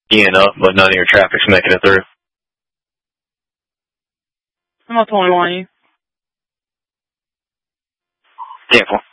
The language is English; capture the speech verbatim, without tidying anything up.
keying up, but none of your traffic's making it through. I'm on twenty-one. Ten four.